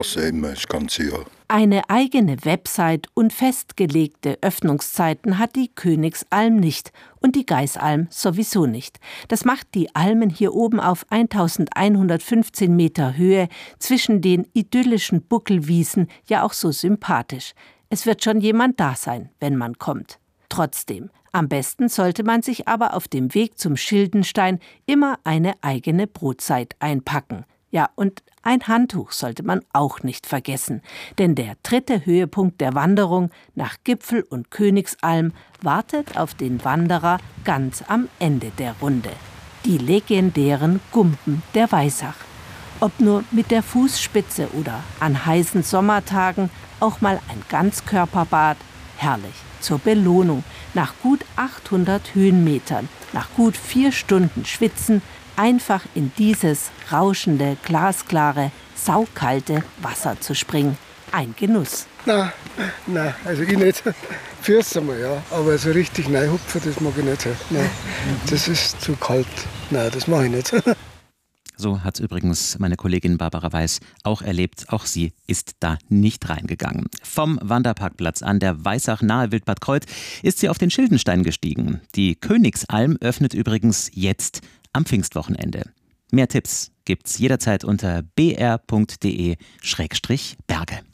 Also immer das ganze Jahr. Eine eigene Website und festgelegte Öffnungszeiten hat die Königsalm nicht und die Geisalm sowieso nicht. Das macht die Almen hier oben auf 1115 Meter Höhe zwischen den idyllischen Buckelwiesen ja auch so sympathisch. Es wird schon jemand da sein, wenn man kommt. Trotzdem, am besten sollte man sich aber auf dem Weg zum Schildenstein immer eine eigene Brotzeit einpacken. Ja, und ein Handtuch sollte man auch nicht vergessen, denn der 3. Höhepunkt der Wanderung nach Gipfel und Königsalm wartet auf den Wanderer ganz am Ende der Runde. Die legendären Gumpen der Weisach. Ob nur mit der Fußspitze oder an heißen Sommertagen auch mal ein Ganzkörperbad, herrlich. Zur Belohnung nach gut 800 Höhenmetern, nach gut 4 Stunden Schwitzen, einfach in dieses rauschende, glasklare, saukalte Wasser zu springen. Ein Genuss. Nein, also ich nicht. Fürs einmal, ja. Aber so richtig reinhupfen, das mag ich nicht. Nein, das ist zu kalt. Nein, das mache ich nicht. So hat übrigens meine Kollegin Barbara Weiß auch erlebt. Auch sie ist da nicht reingegangen. Vom Wanderparkplatz an der Weisach nahe Wildbad Kreuth ist sie auf den Schildenstein gestiegen. Die Königsalm öffnet übrigens jetzt am Pfingstwochenende. Mehr Tipps gibt's jederzeit unter br.de/Berge.